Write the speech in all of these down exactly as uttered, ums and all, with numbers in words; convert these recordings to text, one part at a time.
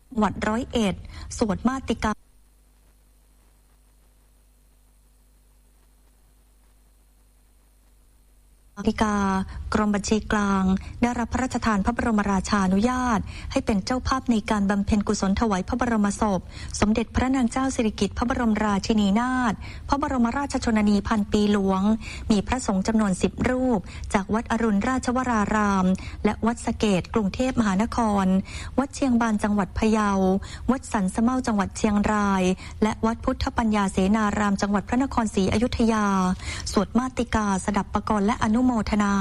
จังหวัดร้อยเอ็ดสวดมาติกาธิการกรมบัญชีกลางได้รับพระราชทานพระบรมราชานุญาตให้เป็นเจ้าภาพในการบำเพ็ญกุศลถวายพระบรมศพสมเด็จพระนางเจ้าสิริกิติ์พระบรมราชินีนาถพระบรมราชชนนีพันปีหลวงมีพระสงฆ์จำนวนสิบรูปจากวัดอรุณราชวรารามและวัดสะเกษกรุงเทพมหานครวัดเชียงบานจังหวัดพะเยาวัดสันสะเมาจังหวัดเชียงรายและวัดพุทธปัญญาเสนารามจังหวัดพระนครศรีอยุธยาสวดมาติกาสดับปกรณ์และอนุโมทนา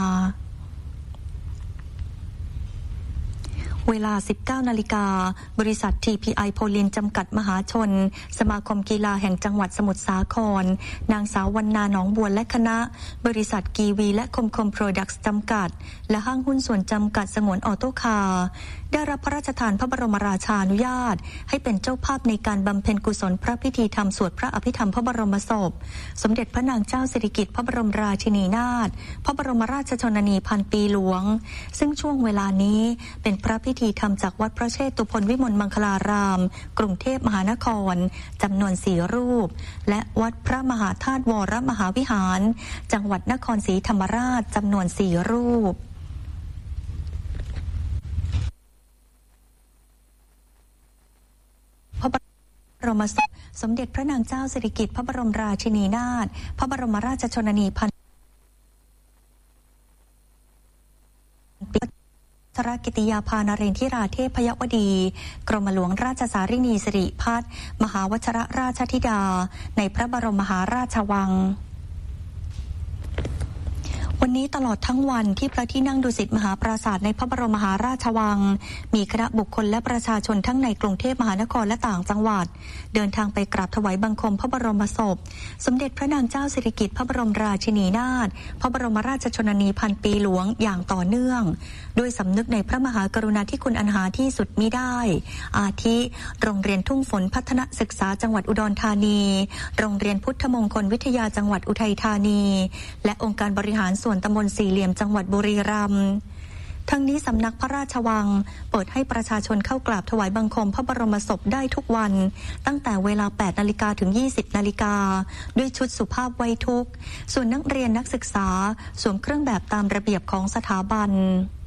เวลา สิบเก้านาฬิกา บริษัท ที พี ไอ โพลินจำกัดมหาชนสมาคมกีฬาแห่งจังหวัดสมุทรสาครนางสาววรรณาหนองบัวและคณะบริษัทกีวีและคมคมโปรดักต์จำกัดและห้างหุ้นส่วนจำกัดสงวนออโต้คาร์ได้รับพระราชทานพระบรมราชานุญาตให้เป็นเจ้าภาพในการบำเพ็ญกุศลพระพิธีธรรมสวดพระอภิธรรมพระบรมศพสมเด็จพระนางเจ้าสิริกิติ์พระบรมราชินีนาถพระบรมราชชนนีพันปีหลวงซึ่งช่วงเวลานี้เป็นพระพิธีธรรมจากวัดพระเชตุพนวิมลมังคลารามกรุงเทพมหานครจำนวนสี่รูปและวัดพระมหาธาตุวรมหาวิหารจังหวัดนครศรีธรรมราชจำนวนสี่รูปพระบรมศพสมเด็จพระนางเจ้าสิริกิติ์พระบรมราชินีนาถพระบรมราชชนนีพันปีธรกิติยาภานเรนทิราเทพยวดีกรมหลวงราชสารินีสิริพัฒน์มหาวชิรราชธิดาในพระบรมมหาราชวังวันนี้ตลอดทั้งวันที่พระที่นั่งดุสิตมหาปราสาทในพระบรมมหาราชวังมีคณะบุคคลและประชาชนทั้งในกรุงเทพมหานครและต่างจังหวัดเดินทางไปกราบถวายบังคมพระบรมศพสมเด็จพระนางเจ้าสิริกิติ์พระบรมราชินีนาถพระบรมราชชนนีพันปีหลวงอย่างต่อเนื่องด้วยสำนึกในพระมหากรุณาธิคุณอันหาที่สุดมิได้อาทิโรงเรียนทุ่งฝนพัฒนศึกษาจังหวัดอุดรธานีโรงเรียนพุทธมงคลวิทยาจังหวัดอุทัยธานีและองค์การบริหารส่วนตำบลสี่เหลี่ยมจังหวัดบุรีรัมย์ทั้งนี้สำนักพระราชวังเปิดให้ประชาชนเข้ากราบถวายบังคมพระบรมศพได้ทุกวันตั้งแต่เวลา แปดนาฬิกา ถึง ยี่สิบนาฬิกาด้วยชุดสุภาพไว้ทุกข์ส่วนนักเรียนนักศึกษาสวมเครื่องแบบตามระเบียบของสถาบัน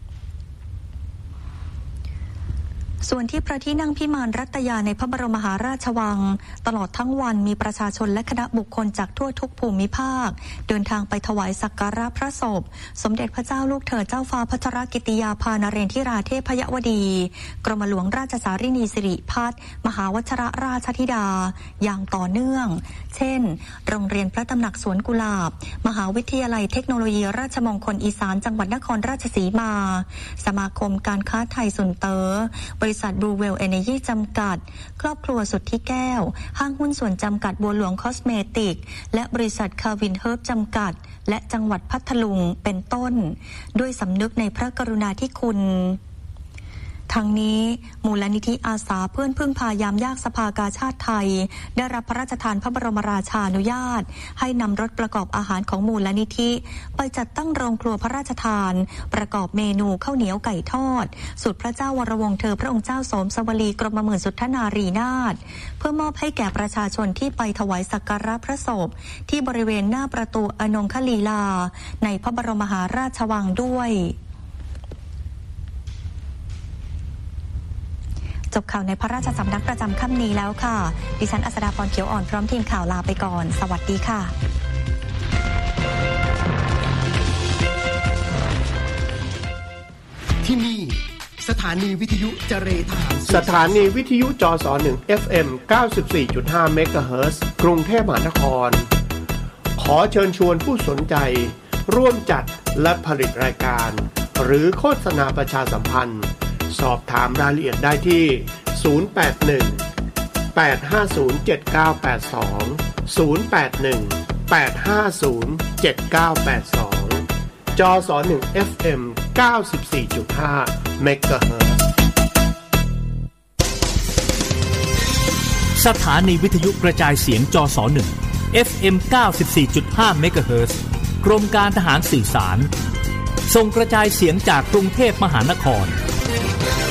ส่วนที่พระที่นั่งพิมานรัตยาในพระบรมมหาราชวังตลอดทั้งวันมีประชาชนและคณะบุคคลจากทั่วทุกภูมิภาคเดินทางไปถวายสักการะพระศพสมเด็จพระเจ้าลูกเธอเจ้าฟ้าพัชรกิติยาภานเรนทิราเทพยวดีกรมหลวงราชสารินีสิริพัฒน์มหาวชิรราชธิดาอย่างต่อเนื่องเช่นโรงเรียนพระตำหนักสวนกุหลาบมหาวิทยาลัยเทคโนโลยีราชมงคลอีสานจังหวัดนครราชสีมาสมาคมการค้าไทยสุนเต๋อบริษัทบลูเวลเอเนยีจำกัดครอบครัวสุทธิแก้วห้างหุ้นส่วนจำกัดบัวหลวงคอสเมติกและบริษัทคาวินเฮิร์บจำกัดและจังหวัดพัทลุงเป็นต้นด้วยสำนึกในพระกรุณาธิคุณทั้งนี้มูลนิธิอาสาเพื่อนพึ่งพายามยากสภากาชาติไทยได้รับพระราชทานพระบรมราชานุญาตให้นำรถประกอบอาหารของมูลนิธิไปจัดตั้งโรงครัวพระราชทานประกอบเมนูข้าวเหนียวไก่ทอดสูตรพระเจ้าวรวงศ์เธอพระองค์เจ้าสมสวลีกรมหมื่นสุทธนารีนาถเพื่อมอบให้แก่ประชาชนที่ไปถวายสักการะพระศพที่บริเวณหน้าประตูอนงคลีลาในพระบรมมหาราชวังด้วยจบข่าวในพระราชสำนักประจำค่ำนี้แล้วค่ะดิฉันอัศดาพรเขียวอ่อนพร้อมทีมข่าวลาไปก่อนสวัสดีค่ะที่นี่สถานีวิทยุเจเรทหารสถานีวิทยุจสหนึ่ง เอฟ เอ็ม เก้าสิบสี่จุดห้า เมกะเฮิรตซ์กรุงเทพมหานครขอเชิญชวนผู้สนใจร่วมจัดและผลิตรายการหรือโฆษณาประชาสัมพันธ์สอบถามรายละเอียดได้ที่ศูนย์ แปด หนึ่ง แปด ห้า ศูนย์ เจ็ด เก้า แปด สอง ศูนย์ แปด หนึ่ง แปด ห้า ศูนย์ เจ็ด เก้า แปด สองจสหนึ่ง เอฟ เอ็ม เก้าสิบสี่จุดห้า เมกะเฮิรตซ์สถานีวิทยุกระจายเสียงจสหนึ่ง เอฟ เอ็ม เก้าสิบสี่จุดห้า เมกะเฮิรตซ์กรมการทหารสื่อสารส่งกระจายเสียงจากกรุงเทพมหานคร